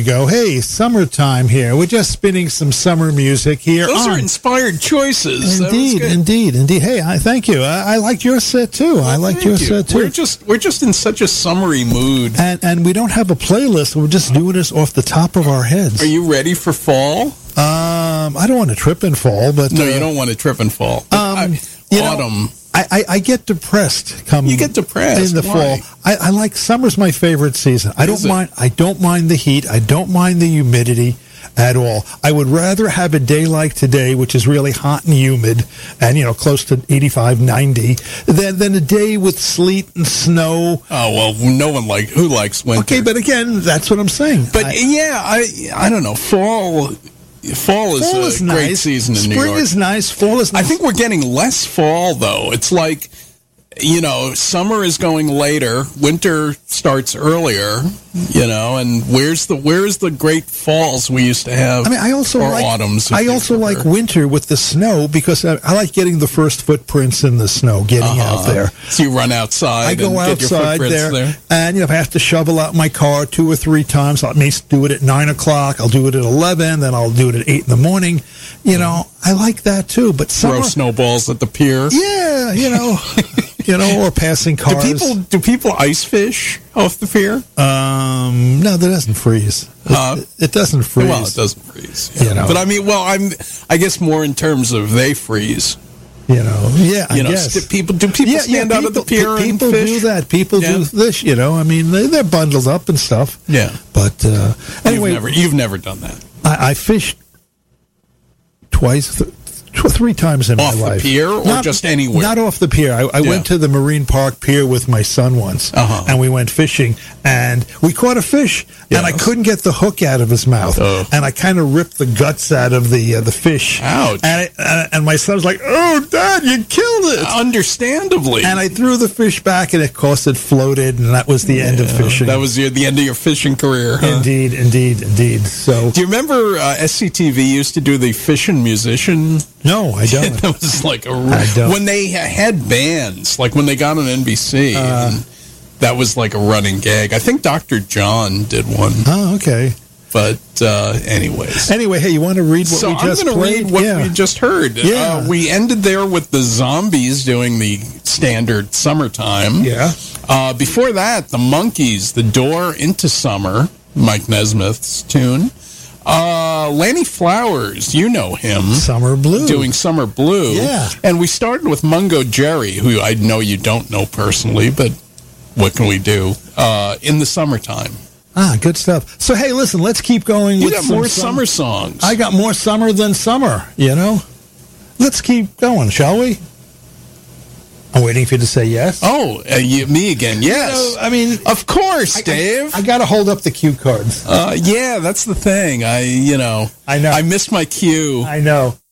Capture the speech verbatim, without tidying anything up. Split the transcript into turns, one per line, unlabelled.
go. Hey, summertime here. We're just spinning some summer music here.
Those
on.
are inspired choices.
Indeed, indeed, indeed. Hey, I thank you. I, I liked your set too. Well, I liked your
you.
set too.
We're just we're just in such a summery mood.
And and we don't have a playlist. We're just doing this off the top of our heads.
Are you ready for fall?
Um, I don't want to trip and fall, but
no,
uh,
you don't want to trip and fall.
Um,
I,
you
autumn.
Know, I, I, I get depressed come
you get depressed
in the
Why?
fall. I, I like summer's my favorite season. I don't
Is it?
mind. I don't mind the heat. I don't mind the humidity at all. I would rather have a day like today, which is really hot and humid, and you know close to eighty-five, ninety, than than a day with sleet and snow.
Oh well, no one like who likes winter.
Okay, but again, that's what I'm saying.
But
I,
yeah, I I don't know. Fall fall is
fall
a
is
great
nice.
season in
Spring
New York.
is nice. Fall is nice.
I think we're getting less fall though. It's like, you know, summer is going later, winter starts earlier, you know, and where's the where's the great falls we used to have?
I mean, I also
or
like
autumns.
I also
prefer.
like winter with the snow because I, I like getting the first footprints in the snow, getting
Uh-huh.
out there.
So you run outside.
I go
and get your
outside
footprints
there,
there,
and you know if I have to shovel out my car two or three times, I may do it at nine o'clock. I'll do it at eleven, then I'll do it at eight in the morning. You know, I like that too. But summer,
throw snowballs at the pier.
yeah, you know, you know, or passing
Do
cars.
people do people ice fish off the pier?
Um, no, that doesn't freeze. It,
Uh,
it doesn't freeze.
Well, it doesn't freeze.
You know.
But I mean, well, I'm. I guess more in terms of they freeze.
You know, yeah, I
You know,
guess.
st- people do people
yeah,
stand
yeah,
out at the
people-
pier and
people
fish?
do that. People
Yeah.
do this. You know, I mean, they, they're bundled up and stuff.
Yeah.
But uh, anyway,
you've never you've never done that
I, I fished twice, th- tw- three times in
off
my
the
life.
pier or
Not-
just anywhere.
Not off the pier. I, I
Yeah.
went to the Marine Park Pier with my son once,
Uh-huh.
and we went fishing, and we caught a fish, and I
Yes.
couldn't get the hook out of his mouth,
Oh.
and I kind of ripped the guts out of the uh, the fish.
Ouch.
And, I, uh, and my son was like, "Oh, Dad, you killed it!"
Understandably.
And I threw the fish back, and of course it floated, and that was the end of fishing.
That was your, the end of your fishing career. Huh?
indeed, indeed, indeed. So
Do you remember uh, S C T V used to do the Fishin' Musician?
no, I don't.
That was like a
I don't.
when they ha- had bands, like when they got on N B C.
Uh.
and that was like a running gag. I think Doctor John did one,
Oh, okay.
but uh, anyways.
Anyway, hey, you want to read what
So
we
I'm
just
going to
played?
read what
yeah.
we just heard.
Yeah.
Uh, we ended there with the Zombies doing the standard summertime.
Yeah.
Uh, before that, the Monkees, The Door into Summer, Mike Nesmith's tune. Uh, Lanny Flowers, you know him.
Summer Blue.
Doing Summer Blue.
Yeah.
And we started with Mungo Jerry, who I know you don't know personally, but what can we do? Uh, in the Summertime.
Ah, good stuff. So, hey, listen, let's keep going
You
with
got
some
more
sum-
summer songs.
I got more summer than summer, you know? Let's keep going, shall we? I'm waiting for you to say yes.
Oh, uh, you, me again. Yes.
You know, I mean,
Of course,
I-
Dave.
I, got to hold up the cue cards.
uh, yeah, that's the thing. I, you know,
I know.
I missed my cue.
I know.